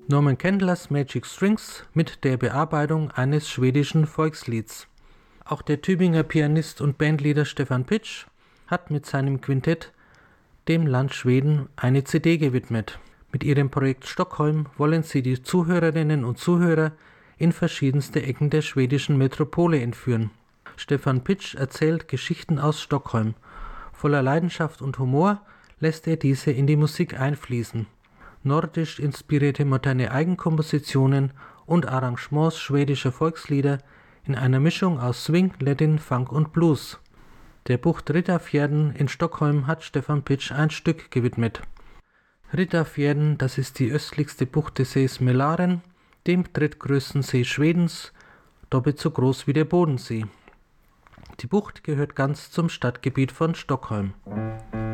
Norman Candlers Magic Strings mit der Bearbeitung eines schwedischen Volkslieds. Auch der Tübinger Pianist und Bandleader Stefan Pitsch hat mit seinem Quintett dem Land Schweden eine CD gewidmet. Mit ihrem Projekt Stockholm wollen sie die Zuhörerinnen und Zuhörer in verschiedenste Ecken der schwedischen Metropole entführen. Stefan Pitsch erzählt Geschichten aus Stockholm. Voller Leidenschaft und Humor lässt er diese in die Musik einfließen. Nordisch inspirierte moderne Eigenkompositionen und Arrangements schwedischer Volkslieder in einer Mischung aus Swing, Latin, Funk und Blues. Der Bucht Riddarfjärden in Stockholm hat Stefan Pitsch ein Stück gewidmet. Riddarfjärden, das ist die östlichste Bucht des Sees Mälaren, dem drittgrößten See Schwedens, doppelt so groß wie der Bodensee. Die Bucht gehört ganz zum Stadtgebiet von Stockholm.